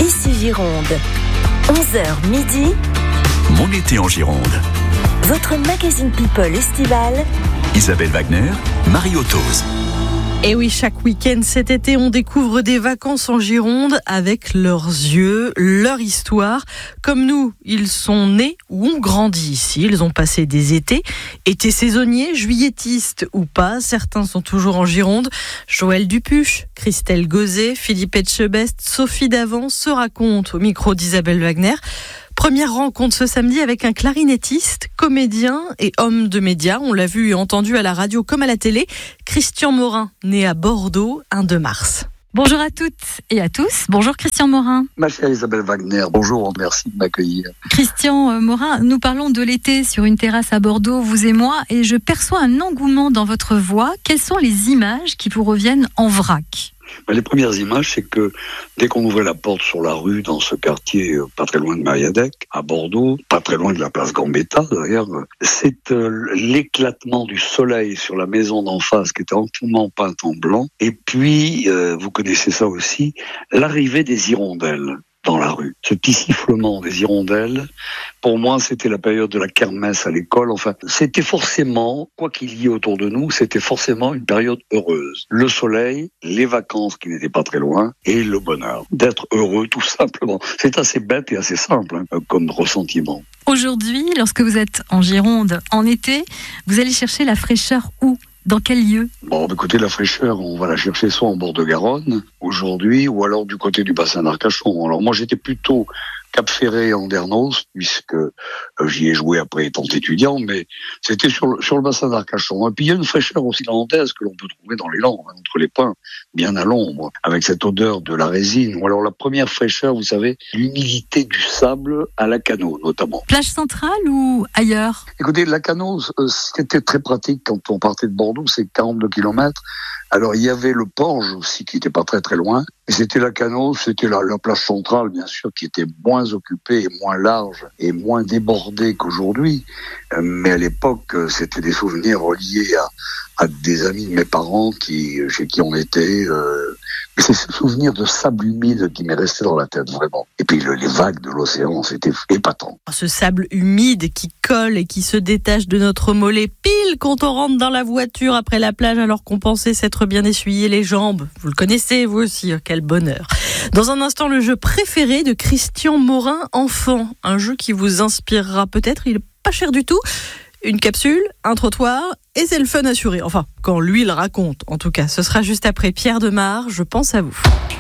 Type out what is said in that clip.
Ici Gironde. 11h midi. Mon été en Gironde. Votre magazine People estival. Isabelle Wagner, Marie Ottoz. Et oui, chaque week-end cet été, on découvre des vacances en Gironde avec leurs yeux, leur histoire. Comme nous, ils sont nés ou ont grandi ici. Ils ont passé des étés saisonniers, juilletistes ou pas. Certains sont toujours en Gironde. Joël Dupuche, Christelle Gauzet, Philippe Etchebest, Sophie Davant se racontent au micro d'Isabelle Wagner. Première rencontre ce samedi avec un clarinettiste, comédien et homme de médias. On l'a vu et entendu à la radio comme à la télé. Christian Morin, né à Bordeaux, un 2 mars. Bonjour à toutes et à tous. Bonjour Christian Morin. Ma chère Isabelle Wagner, bonjour, merci de m'accueillir. Christian Morin, nous parlons de l'été sur une terrasse à Bordeaux, vous et moi, et je perçois un engouement dans votre voix. Quelles sont les images qui vous reviennent en vrac ? Les premières images, c'est que dès qu'on ouvrait la porte sur la rue, dans ce quartier pas très loin de Mariadec, à Bordeaux, pas très loin de la place Gambetta d'ailleurs, c'est l'éclatement du soleil sur la maison d'en face qui était entièrement peinte en blanc. Et puis, vous connaissez ça aussi, l'arrivée des hirondelles dans la rue. Ce petit sifflement des hirondelles, pour moi, c'était la période de la kermesse à l'école. Enfin, c'était forcément, quoi qu'il y ait autour de nous, c'était forcément une période heureuse. Le soleil, les vacances qui n'étaient pas très loin, et le bonheur. D'être heureux, tout simplement. C'est assez bête et assez simple, comme ressentiment. Aujourd'hui, lorsque vous êtes en Gironde, en été, vous allez chercher la fraîcheur où ? Dans quel lieu ? Bon, écoutez, la fraîcheur, on va la chercher soit en bord de Garonne, aujourd'hui, ou alors du côté du bassin d'Arcachon. Alors moi, j'étais plutôt Cap-Ferré, Andernos, puisque j'y ai joué après étant étudiant, mais c'était sur le bassin d'Arcachon. Et puis il y a une fraîcheur aussi landaise que l'on peut trouver dans les Landes, entre les pins, bien à l'ombre, avec cette odeur de la résine. Ou alors la première fraîcheur, vous savez, l'humidité du sable à Lacanau, notamment. Plage centrale ou ailleurs ? Écoutez, Lacanau, c'était très pratique quand on partait de Bordeaux, c'est 42 km. Alors, il y avait le Porge aussi, qui n'était pas très très loin. Et c'était Lacanau, c'était la plage centrale, bien sûr, qui était moins occupée et moins large et moins débordée qu'aujourd'hui. Mais à l'époque, c'était des souvenirs reliés à des amis de mes parents chez qui on était. C'est ce souvenir de sable humide qui m'est resté dans la tête, vraiment. Et puis les vagues de l'océan, c'était épatant. Ce sable humide qui colle et qui se détache de notre mollet pile quand on rentre dans la voiture après la plage alors qu'on pensait s'être bien essuyé les jambes. Vous le connaissez, vous aussi, quel bonheur. Dans un instant, le jeu préféré de Christian Morin, enfant. Un jeu qui vous inspirera peut-être, il n'est pas cher du tout. Une capsule, un trottoir, et c'est le fun assuré. Enfin, quand lui le raconte, en tout cas. Ce sera juste après Pierre Demar, je pense à vous.